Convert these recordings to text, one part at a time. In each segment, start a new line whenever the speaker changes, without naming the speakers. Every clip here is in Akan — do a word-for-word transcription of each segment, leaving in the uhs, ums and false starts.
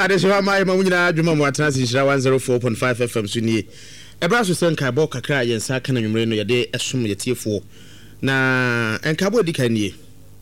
adeswa mai ma munyina adwuma mu atena sinhira one oh four point five F M so nie ebra so sen kai bo kakra yensa kana nwumre no yede esom yetiefo na enkabo edika nie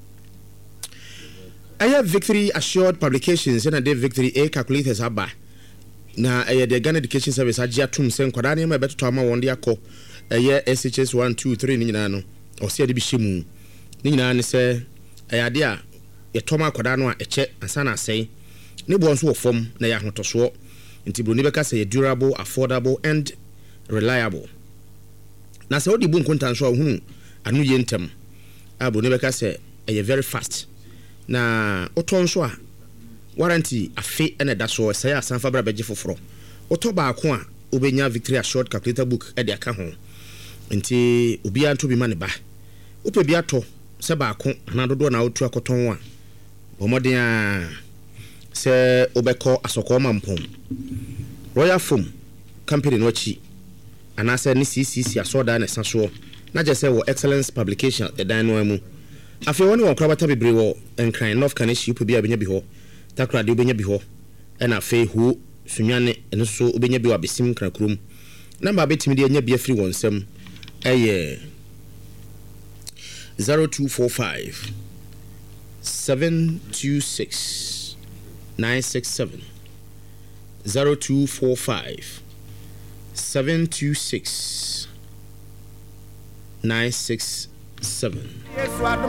aya Victory Assured Publications na de Victory A calculators aba na aya de Ghana Education Service agia tum sen kwada ne ma beto ama wonde akọ aya S H S one two three ni nyina no o se de bi hyemu ni nyina ne se aya de a yetoma kwada no a eche asana asai ne bo nso wofom na ya hotoso nti bro ni beka say durable, affordable and reliable. Na se odi bu nkonta nso hunu anu ye ntem abo ne beka say e very fast na oton so a warranty afe ene da so say asanfa bra beje foforo oto ba ako a obenya Victory Assured calculator book e de aka ho nti obi anto bi ma ne ba ope bi ato se ba ako na dodo na otu akoton a omoden a se obeko asoko mampom Royal Foam company no chi anase ni C C C asoda na saso na je se wo excellence publication e dan no amu afi woni won krabata bebre wo enkran North Kaneshi upo bia benya bi ho takra de obenya bi ho e na afi hu sunwane eno so obenya bi wa besim krakrom number betimi de anya bi afri wonsem eye zero two four five seven two six nine six seven zero two four five seven two six nine six seven.